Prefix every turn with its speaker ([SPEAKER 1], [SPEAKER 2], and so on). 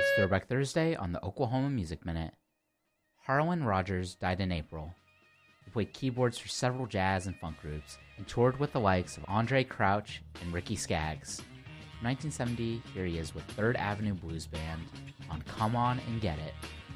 [SPEAKER 1] It's Throwback Thursday on the Oklahoma Music Minute. Harlan Rogers died in April. He played keyboards for several jazz and funk groups and toured with the likes of Andre Crouch and Ricky Skaggs. From 1970, here he is with Third Avenue Blues Band on Come On and Get It.